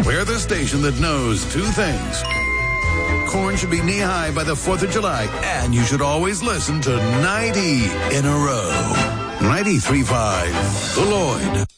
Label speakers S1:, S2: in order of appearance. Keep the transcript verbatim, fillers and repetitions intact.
S1: We're the station that knows two things. Corn should be knee-high by the fourth of July, and you should always listen to ninety in a row. ninety-three point five, The Lloyd.